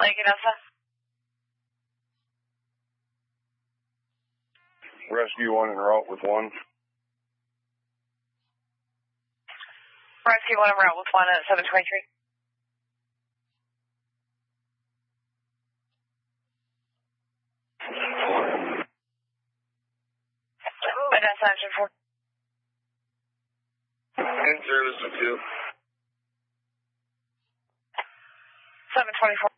Lake Vanessa. Rescue 1 en route with 1. Rescue 1 en route with 1 at 723. Vanessa engine 4. In service with 2. 724.